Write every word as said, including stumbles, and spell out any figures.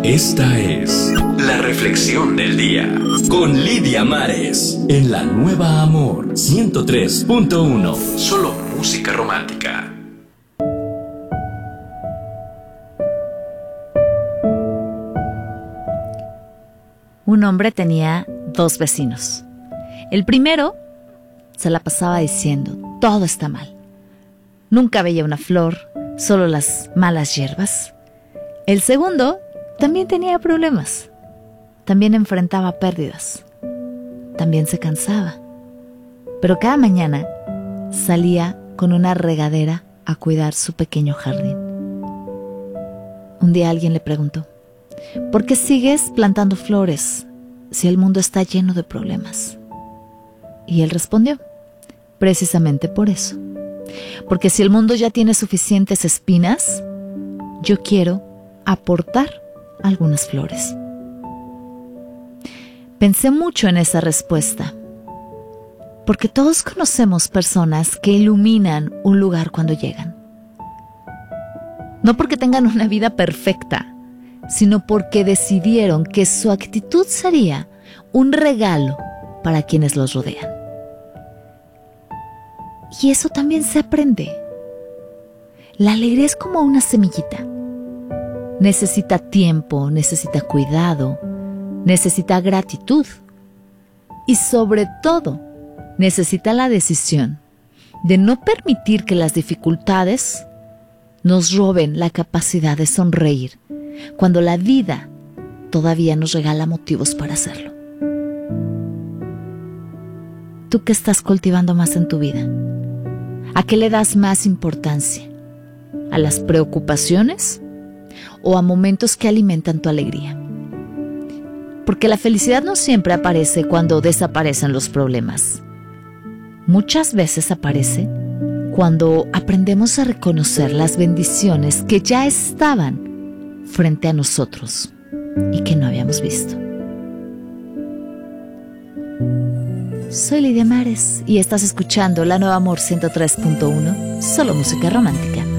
Esta es la reflexión del día con Lidia Mares en la Nueva Amor ciento tres punto uno. Solo música romántica. Un hombre tenía dos vecinos. El primero se la pasaba diciendo: todo está mal. Nunca veía una flor, solo las malas hierbas. El segundo también tenía problemas. También enfrentaba pérdidas. También se cansaba. Pero cada mañana salía con una regadera a cuidar su pequeño jardín. Un día alguien le preguntó: ¿por qué sigues plantando flores si el mundo está lleno de problemas? Y él respondió: precisamente por eso. Porque si el mundo ya tiene suficientes espinas, yo quiero aportar algunas flores. Pensé mucho en esa respuesta, porque todos conocemos personas que iluminan un lugar cuando llegan. No porque tengan una vida perfecta, sino porque decidieron que su actitud sería un regalo para quienes los rodean. Y eso también se aprende. La alegría es como una semillita. Necesita tiempo, necesita cuidado, necesita gratitud y sobre todo necesita la decisión de no permitir que las dificultades nos roben la capacidad de sonreír cuando la vida todavía nos regala motivos para hacerlo. ¿Tú qué estás cultivando más en tu vida? ¿A qué le das más importancia? ¿A las preocupaciones o a momentos que alimentan tu alegría? Porque la felicidad no siempre aparece cuando desaparecen los problemas. Muchas veces aparece cuando aprendemos a reconocer las bendiciones que ya estaban frente a nosotros y que no habíamos visto. Soy Lidia Mares y estás escuchando La Nueva Amor ciento tres punto uno, solo música romántica.